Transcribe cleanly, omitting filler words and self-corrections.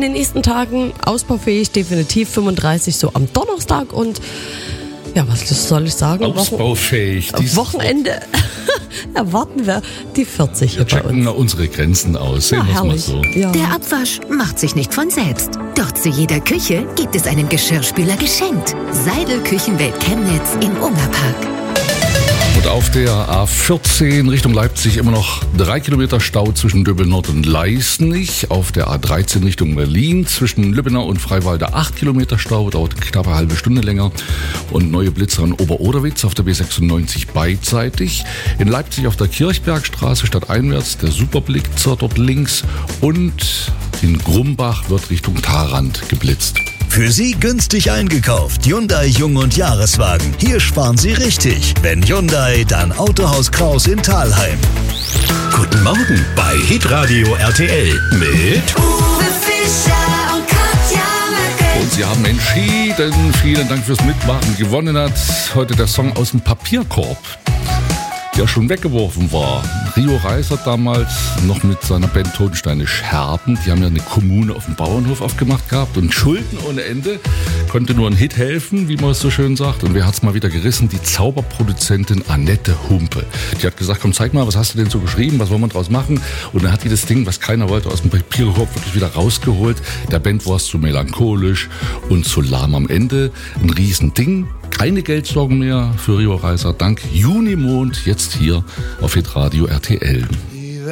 den nächsten Tagen ausbaufähig, definitiv 35 so am Donnerstag und ja, was soll ich sagen? Ausbaufähig. Wochenende erwarten wir die 40 hier bei uns. Wir checken unsere Grenzen aus, sehen wir es mal so. Ja. Der Abwasch macht sich nicht von selbst. Doch zu jeder Küche gibt es einen Geschirrspüler geschenkt. Seidel Küchenwelt Chemnitz im Ungerpark. Und auf der A14 Richtung Leipzig immer noch 3 Kilometer Stau zwischen Döbeln-Nord und Leisnig. Auf der A13 Richtung Berlin zwischen Lübbenau und Freiwalde 8 Kilometer Stau, dauert knapp eine halbe Stunde länger. Und neue Blitzer an Ober-Oderwitz auf der B96 beidseitig. In Leipzig auf der Kirchbergstraße stadteinwärts der Superblitzer dort links. Und in Grumbach wird Richtung Tharandt geblitzt. Für Sie günstig eingekauft. Hyundai Jung- und Jahreswagen. Hier sparen Sie richtig. Wenn Hyundai, dann Autohaus Kraus in Thalheim. Guten Morgen bei Hitradio RTL mit Uwe Fischer und Katja Merkel. Und Sie haben entschieden, vielen Dank fürs Mitmachen. Gewonnen hat heute der Song aus dem Papierkorb, der schon weggeworfen war. Rio Reiser damals noch mit seiner Band Totensteine Scherben. Die haben ja eine Kommune auf dem Bauernhof aufgemacht gehabt und Schulden ohne Ende. Konnte nur ein Hit helfen, wie man es so schön sagt. Und wer hat's mal wieder gerissen? Die Zauberproduzentin Annette Humpe. Die hat gesagt, komm, zeig mal, was hast du denn so geschrieben? Was wollen wir draus machen? Und dann hat die das Ding, was keiner wollte, aus dem Papierkorb wirklich wieder rausgeholt. Der Band war es zu melancholisch und zu lahm am Ende. Ein Riesending. Keine Geldsorgen mehr für Rio Reiser. Dank Junimond jetzt hier auf Hitradio RTL.